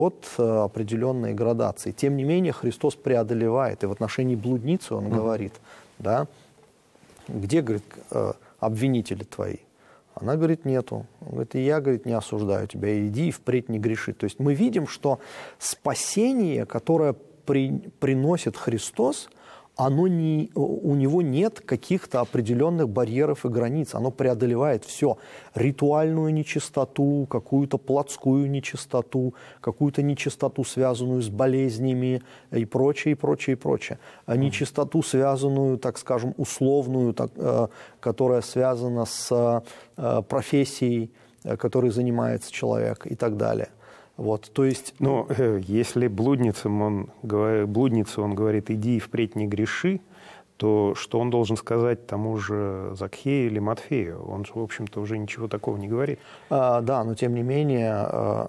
от определенной градации. Тем не менее, Христос преодолевает. И в отношении блудницы Он говорит, да, где, говорит, обвинители твои? Она говорит, нету. Он говорит, и я, говорит, не осуждаю тебя, иди и впредь не греши. То есть мы видим, что спасение, которое приносит Христос, у него нет каких-то определенных барьеров и границ. Оно преодолевает все. Ритуальную нечистоту, какую-то плотскую нечистоту, какую-то нечистоту, связанную с болезнями и прочее, и прочее, и прочее. А нечистоту, связанную, так скажем, условную, которая связана с профессией, которой занимается человек и так далее. Вот, то есть... Но если блуднице он говорит, иди и впредь не греши, то что он должен сказать тому же Закхею или Матфею? Он же, в общем-то, уже ничего такого не говорит. Да, но тем не менее,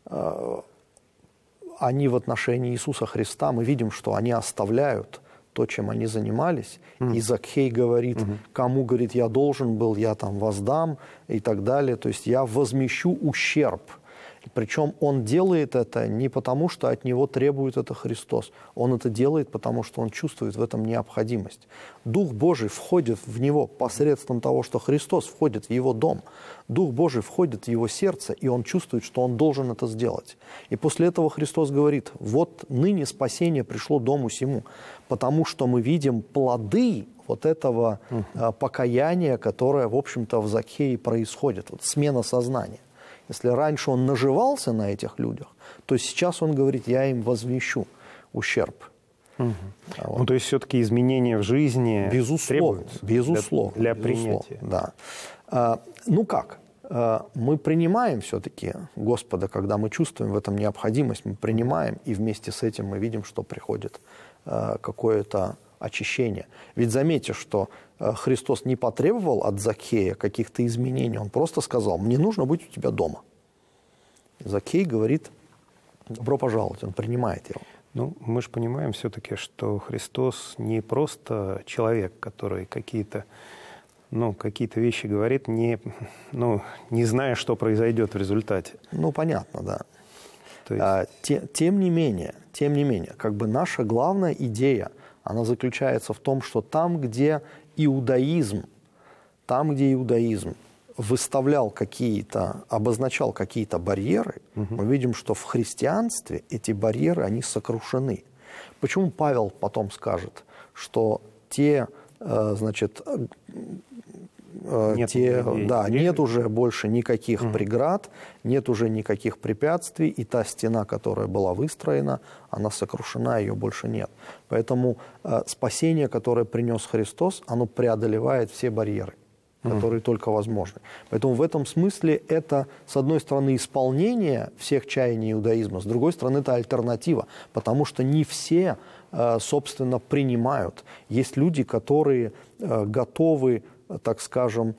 они в отношении Иисуса Христа, мы видим, что они оставляют то, чем они занимались. И Закхей говорит, кому, говорит, я должен был, я там воздам и так далее. То есть я возмещу ущерб. Причем он делает это не потому, что от него требует это Христос. Он это делает, потому что он чувствует в этом необходимость. Дух Божий входит в него посредством того, что Христос входит в его дом. Дух Божий входит в его сердце, и он чувствует, что он должен это сделать. И после этого Христос говорит, вот ныне спасение пришло дому сему, потому что мы видим плоды вот этого покаяния, которое, в общем-то, в Закхее происходит, вот смена сознания. Если раньше он наживался на этих людях, то сейчас он говорит, я им возмещу ущерб. Вот. Ну, то есть все-таки изменения в жизни требуются для принятия. Да. Ну как? Мы принимаем все-таки Господа, когда мы чувствуем в этом необходимость, мы принимаем, и вместе с этим мы видим, что приходит какое-то очищение. Ведь заметьте, что Христос не потребовал от Закхея каких-то изменений, он просто сказал, мне нужно быть у тебя дома. Закхей говорит, добро пожаловать, он принимает его. Ну, мы же понимаем все-таки, что Христос не просто человек, который какие-то вещи говорит, не зная, что произойдет в результате. Ну, понятно, да. То есть... Тем не менее, как бы наша главная идея, она заключается в том, что там, где иудаизм обозначал какие-то барьеры, мы видим, что в христианстве эти барьеры, они сокрушены. Почему Павел потом скажет, что нет уже больше никаких преград, нет уже никаких препятствий, и та стена, которая была выстроена, она сокрушена, ее больше нет. Поэтому спасение, которое принес Христос, оно преодолевает все барьеры, которые только возможны. Поэтому в этом смысле это, с одной стороны, исполнение всех чаяний иудаизма, с другой стороны, это альтернатива, потому что не все, собственно, принимают. Есть люди, которые готовы, так скажем,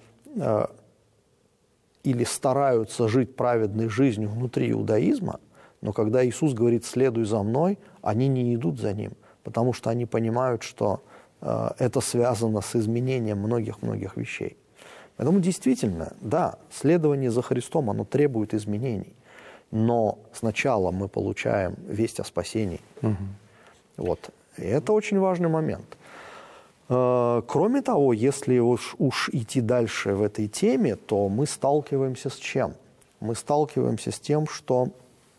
или стараются жить праведной жизнью внутри иудаизма, но когда Иисус говорит «следуй за мной», они не идут за Ним, потому что они понимают, что это связано с изменением многих-многих вещей. Поэтому действительно, да, следование за Христом, оно требует изменений, но сначала мы получаем весть о спасении. Вот. И это очень важный момент. Кроме того, если уж идти дальше в этой теме, то мы сталкиваемся с чем? Мы сталкиваемся с тем, что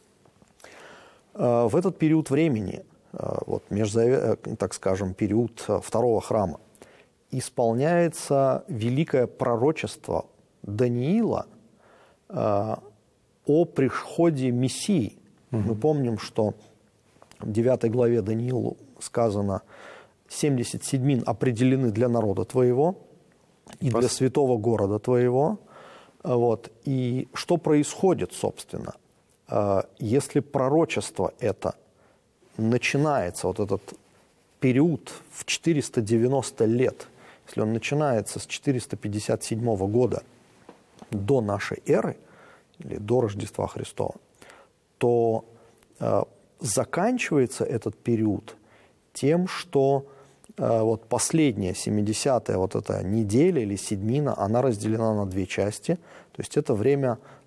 в этот период времени, так скажем, период второго храма, исполняется великое пророчество Даниила о приходе Мессии. Мы помним, что в 9 главе Даниилу сказано: 70 седьмин определены для народа твоего и для святого города твоего. Вот. И что происходит, собственно? Если пророчество это начинается, вот этот период в 490 лет, если он начинается с 457 года до нашей эры, или до Рождества Христова, то заканчивается этот период тем, что вот последняя 70-я вот эта неделя или седьмина, она разделена на две части. То есть это время В середине, соответственно, распятие Иисуса